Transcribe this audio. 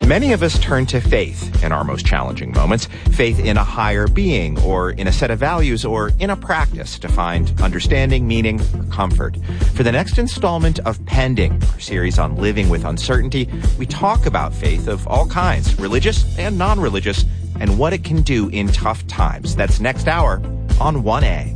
Many of us turn to faith in our most challenging moments, faith in a higher being or in a set of values or in a practice to find understanding, meaning, or comfort. For the next installment of Pending, our series on living with uncertainty, we talk about faith of all kinds, religious and non-religious, and what it can do in tough times. That's next hour on 1A.